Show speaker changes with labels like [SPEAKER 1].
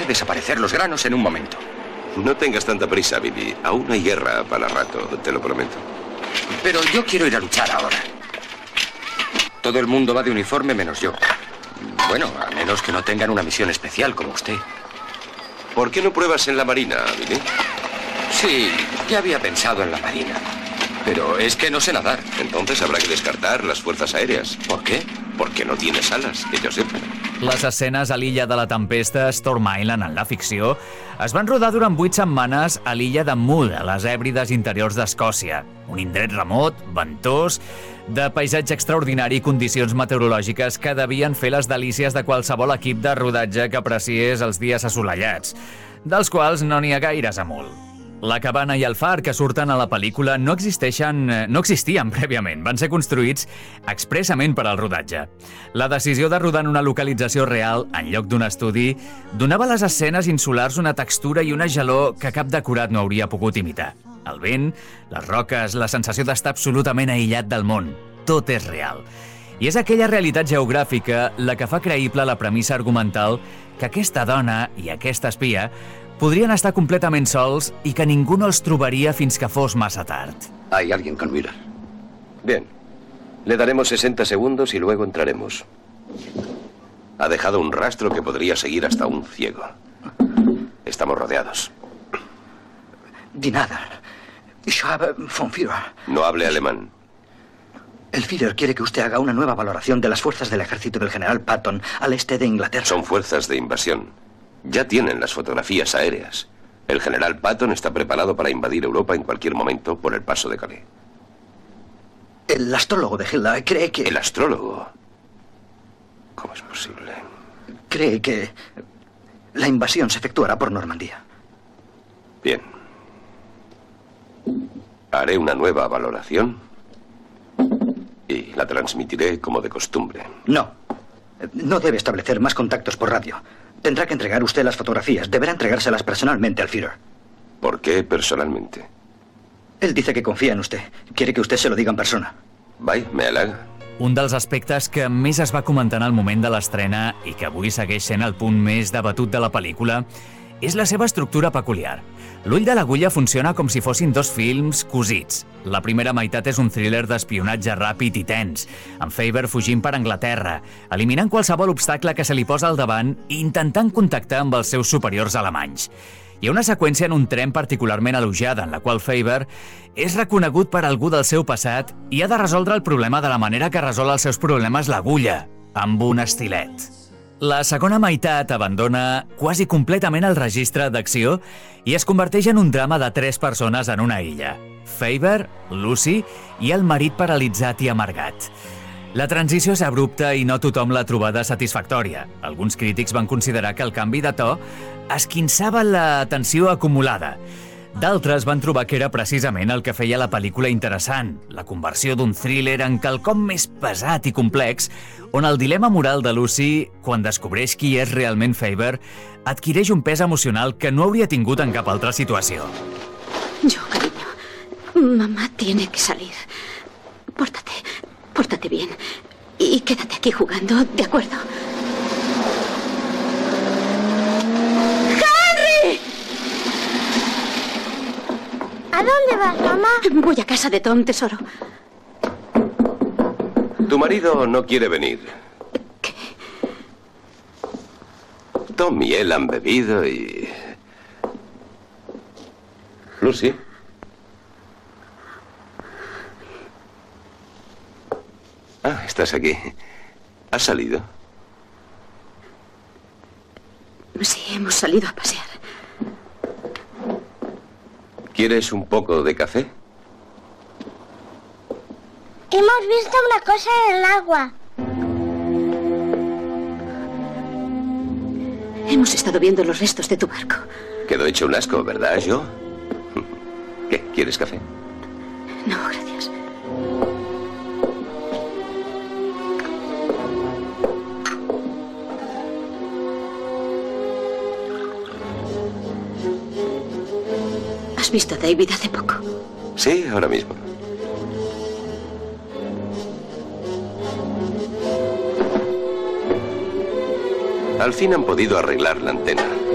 [SPEAKER 1] hace desaparecer los granos en un momento.
[SPEAKER 2] No tengas tanta prisa, Billy. Aún hay guerra para rato, te lo prometo.
[SPEAKER 1] Pero yo quiero ir a luchar ahora. Todo el mundo va de uniforme menos yo. Bueno, a menos que no tengan una misión especial como usted.
[SPEAKER 2] ¿Por qué no pruebas en la Marina, Billy?
[SPEAKER 1] Sí, ya había pensado en la Marina. Pero es que no sé nadar.
[SPEAKER 2] Entonces habrá que descartar las fuerzas aéreas.
[SPEAKER 1] ¿Por qué?
[SPEAKER 2] Porque no tienes alas, que yo sepa.
[SPEAKER 3] Les escenes a l'illa de la tempesta, Storm Island, en la ficció, es van rodar durant 8 setmanes a l'illa de Mull, a les Hèbrides interiors d'Escòcia. Un indret remot, ventós, de paisatge extraordinari i condicions meteorològiques que devien fer les delícies de qualsevol equip de rodatge que apreciés els dies assolellats, dels quals no n'hi ha gaires a Mull. La cabana i el far que surten a la pel·lícula no existien prèviament, van ser construïts expressament per al rodatge. La decisió de rodar en una localització real, en lloc d'un estudi, donava a les escenes insulars una textura i una gelor que cap decorat no hauria pogut imitar. El vent, les roques, la sensació d'estar absolutament aïllat del món. Tot és real. I és aquella realitat geogràfica la que fa creïble la premissa argumental que aquesta dona i aquesta espia podrien estar completament sols i que ningú no els trobaria fins que fos massa tard.
[SPEAKER 1] Hay alguien con Miller.
[SPEAKER 2] Bien. Le daremos 60 segundos y luego entraremos. Ha dejado un rastro que podría seguir hasta un ciego. Estamos rodeados.
[SPEAKER 4] Die Nader. Ich habe von Führer.
[SPEAKER 2] No hable alemán.
[SPEAKER 4] El Führer quiere que usted haga una nueva valoración de las fuerzas del ejército del general Patton al este de Inglaterra.
[SPEAKER 2] Son fuerzas de invasión. Ya tienen las fotografías aéreas. El general Patton está preparado para invadir Europa en cualquier momento por el paso de Calais.
[SPEAKER 4] El astrólogo de Hilda cree que...
[SPEAKER 2] ¿El astrólogo? ¿Cómo es posible?
[SPEAKER 4] Cree que la invasión se efectuará por Normandía.
[SPEAKER 2] Bien. Haré una nueva valoración y la transmitiré como de costumbre.
[SPEAKER 4] No. No debe establecer más contactos por radio. Tendrá que entregar usted las fotografías. Deberá entregárselas personalmente al Führer.
[SPEAKER 2] ¿Por qué personalmente?
[SPEAKER 4] Él dice que confía en usted. Quiere que usted se lo diga en persona.
[SPEAKER 2] Vai, me halaga.
[SPEAKER 3] Un dels aspectes que més es va comentar en el moment de l'estrena i que avui segueix sent el punt més debatut de la pel·lícula és la seva estructura peculiar. L'Ull de l'Agulla funciona com si fossin dos films cosits. La primera meitat és un thriller d'espionatge ràpid i tens, amb Faber fugint per Anglaterra, eliminant qualsevol obstacle que se li posa al davant i intentant contactar amb els seus superiors alemanys. Hi ha una seqüència en un tren particularment elogiada en la qual Faber és reconegut per algú del seu passat i ha de resoldre el problema de la manera que resol els seus problemes l'Agulla, amb un estilet. La segona meitat abandona quasi completament el registre d'acció i es converteix en un drama de 3 persones en una illa. Faber, Lucy i el marit paralitzat i amargat. La transició és abrupta i no tothom l'ha trobada satisfactòria. Alguns crítics van considerar que el canvi de to esquinçava la tensió acumulada. D'altres van trobar que era precisament el que feia la pel·lícula interessant, la conversió d'un thriller en quelcom més pesat i complex, on el dilema moral de Lucy, quan descobreix qui és realment Faber, adquireix un pes emocional que no hauria tingut en cap altra situació.
[SPEAKER 5] Yo, cariño, mamá tiene que salir. Pórtate bien y quédate aquí jugando, ¿de acuerdo?
[SPEAKER 6] ¿A dónde vas, mamá?
[SPEAKER 5] Voy a casa de Tom, tesoro.
[SPEAKER 2] Tu marido no quiere venir.
[SPEAKER 5] ¿Qué?
[SPEAKER 2] Tom y él han bebido y... Lucy. Ah, estás aquí. ¿Has salido?
[SPEAKER 5] Sí, hemos salido a pasear.
[SPEAKER 2] ¿Quieres un poco de café?
[SPEAKER 6] Hemos visto una cosa en el agua.
[SPEAKER 5] Hemos estado viendo los restos de tu barco.
[SPEAKER 2] Quedó hecho un asco, ¿verdad, yo? ¿Qué? ¿Quieres café?
[SPEAKER 5] No, gracias. ¿Has visto a David hace poco?
[SPEAKER 2] Sí, ahora mismo. Al fin han podido arreglar la antena.